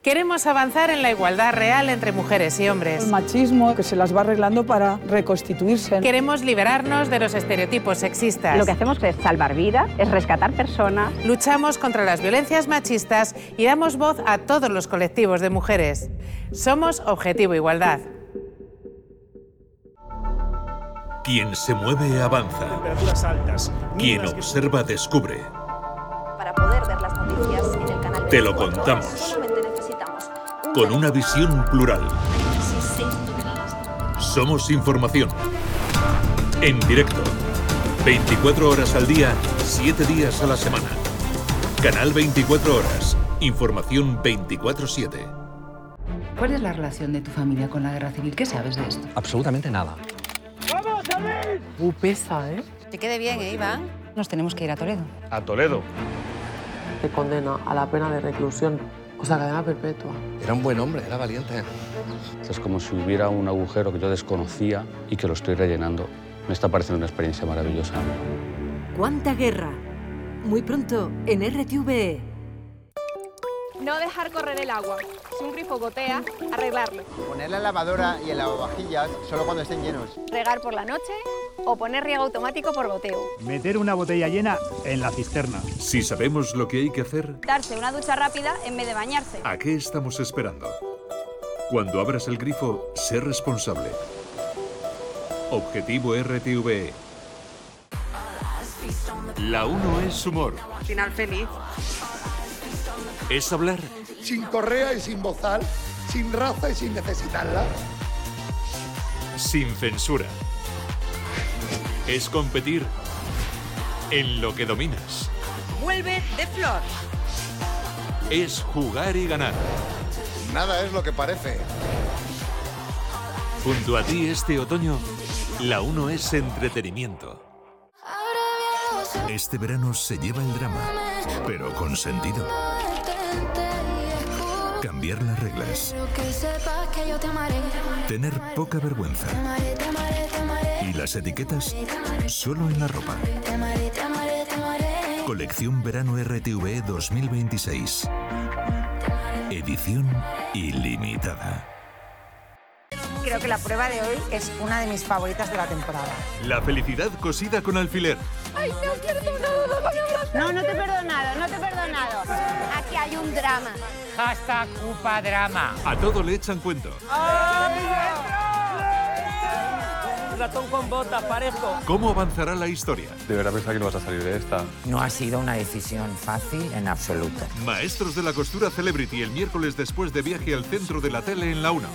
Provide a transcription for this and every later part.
Queremos avanzar en la igualdad real entre mujeres y hombres. El machismo que se las va arreglando para reconstituirse. Queremos liberarnos de los estereotipos sexistas. Lo que hacemos es salvar vidas, es rescatar personas. Luchamos contra las violencias machistas y damos voz a todos los colectivos de mujeres. Somos Objetivo Igualdad. Quien se mueve avanza. Temperaturas altas. Quien observa descubre. Para poder ver las noticias en el canal Te lo 24, contamos. solamente necesitamos Con una visión plural. Somos información. En directo. 24 horas al día, 7 días a la semana. Canal 24 horas. Información 24/7. ¿Cuál es la relación de tu familia con la guerra civil? ¿Qué sabes de esto? Absolutamente nada. ¡Vamos, David! Pesa, ¿eh? Que quede bien, Iván. Nos tenemos que ir a Toledo. A Toledo. Te condena a la pena de reclusión, o sea, cadena perpetua. Era un buen hombre, era valiente. Esto es como si hubiera un agujero que yo desconocía y que lo estoy rellenando. Me está pareciendo una experiencia maravillosa. ¿Cuánta guerra? Muy pronto en RTVE. No dejar correr el agua. Si un grifo gotea, arreglarlo. Poner la lavadora y el lavavajillas solo cuando estén llenos. Regar por la noche o poner riego automático por goteo. Meter una botella llena en la cisterna. Si sabemos lo que hay que hacer, Darse una ducha rápida en vez de bañarse. ¿a qué estamos esperando? Cuando abras el grifo, sé responsable. Objetivo RTVE. La 1 es humor. Final feliz. Es hablar sin correa y sin bozal, sin raza y sin necesitarla. sin censura. Es competir en lo que dominas. Vuelve de Flor. Es jugar y ganar. Nada es lo que parece. Junto a ti este otoño, la 1 es entretenimiento. Este verano se lleva el drama, pero con sentido. Cambiar las reglas. Tener poca vergüenza. Y las etiquetas solo en la ropa. Colección Verano RTVE 2026. Edición ilimitada. Creo que la prueba de hoy es una de mis favoritas de la temporada. La felicidad cosida con alfiler. ¡Ay, no quiero nada! No te he perdonado, no te he perdonado. Aquí hay un drama. Hashtag UPADRAMA. A todo le echan cuento. Ratón con botas, parezco. ¿Cómo avanzará la historia? ¿De verdad pensás que no vas a salir de esta? No ha sido una decisión fácil en absoluto. Maestros de la costura Celebrity el miércoles después de Viaje al centro de la tele en la 1.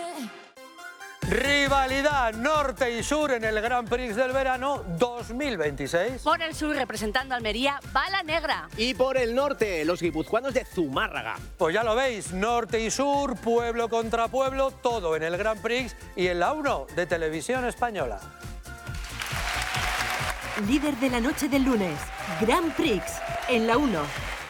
Rivalidad norte y sur en el Grand Prix del verano 2026. Por el sur, representando a Almería, Bala Negra. Y por el norte, los guipuzcoanos de Zumárraga. Pues ya lo veis, norte y sur, pueblo contra pueblo, todo en el Grand Prix y en la 1 de Televisión Española. Líder de la noche del lunes, Grand Prix, en la 1.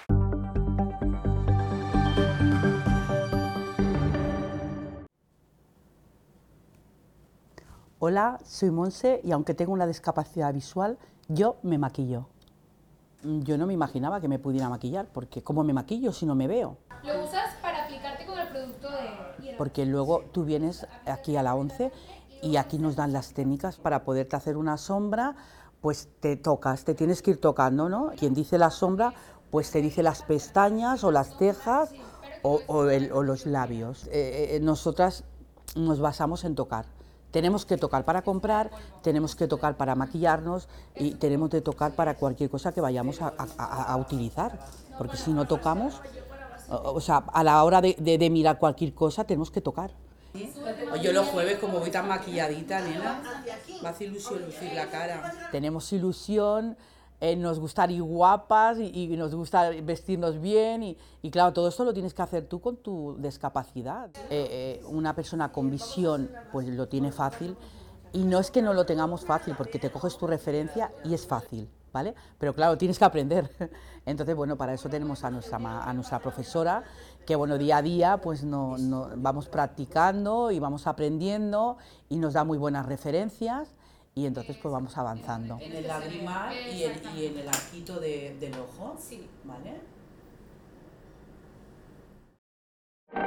Hola, soy Monse y aunque tengo una discapacidad visual, yo me maquillo. Yo no me imaginaba que me pudiera maquillar, porque ¿cómo me maquillo si no me veo? Lo usas para aplicarte con el producto de... Porque luego tú vienes aquí a la 11 y aquí nos dan las técnicas para poderte hacer una sombra, pues te tocas, te tienes que ir tocando, ¿no? Quien dice la sombra, pues te dice las pestañas o las cejas o los labios. Nosotras nos basamos en tocar. Tenemos que tocar para comprar, tenemos que tocar para maquillarnos y tenemos que tocar para cualquier cosa que vayamos a utilizar. Porque si no tocamos, o sea, a la hora de mirar cualquier cosa tenemos que tocar. Yo los jueves, como voy tan maquilladita, nena, me hace ilusión lucir la cara. Tenemos ilusión, nos gusta ir guapas y nos gusta vestirnos bien y claro, todo esto lo tienes que hacer tú con tu discapacidad. Una persona con visión pues lo tiene fácil y no es que no lo tengamos fácil porque te coges tu referencia y es fácil, ¿vale? Pero claro, tienes que aprender. Entonces, bueno, para eso tenemos a nuestra profesora que, bueno, día a día pues vamos practicando y vamos aprendiendo y nos da muy buenas referencias. Y entonces pues vamos avanzando. En el lagrimal y en el arquito del ojo, sí. ¿Vale?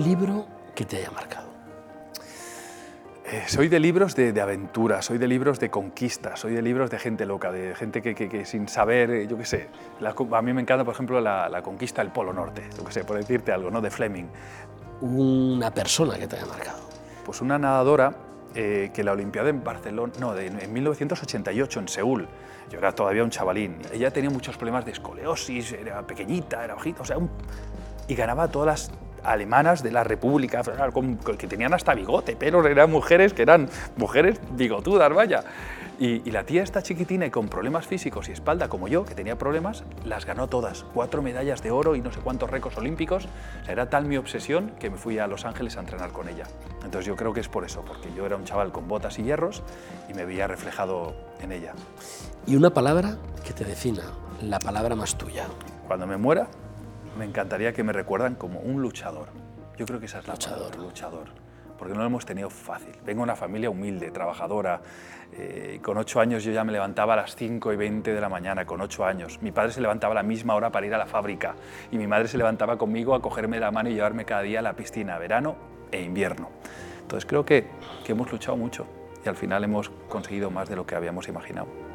libro que te haya marcado? Soy de libros de aventura, soy de libros de conquista, soy de libros de gente loca, de gente que sin saber, yo qué sé. A mí me encanta, por ejemplo, la conquista del Polo Norte, yo qué sé, por decirte algo, ¿no? De Fleming. Una persona que te haya marcado. Pues una nadadora que la Olimpiada en Barcelona, no, en 1988 en Seúl, yo era todavía un chavalín. Ella tenía muchos problemas de escoliosis, era pequeñita, era bajita, o sea, y ganaba todas las alemanas de la República, que tenían hasta bigote, pero eran mujeres que eran mujeres bigotudas, vaya. Y la tía esta chiquitina y con problemas físicos y espalda como yo, que tenía problemas, las ganó todas. 4 medallas de oro y no sé cuántos récords olímpicos. O sea, era tal mi obsesión que me fui a Los Ángeles a entrenar con ella. Entonces yo creo que es por eso, porque yo era un chaval con botas y hierros y me veía reflejado en ella. Y una palabra que te defina, la palabra más tuya. Cuando me muera, me encantaría que me recuerdan como un luchador. Yo creo que esa es la palabra, luchador. Porque no lo hemos tenido fácil. Vengo de una familia humilde, trabajadora. Con 8 años yo ya me levantaba a las 5:20 de la mañana, con 8 años. Mi padre se levantaba a la misma hora para ir a la fábrica y mi madre se levantaba conmigo a cogerme la mano y llevarme cada día a la piscina, verano e invierno. Entonces creo que hemos luchado mucho y al final hemos conseguido más de lo que habíamos imaginado.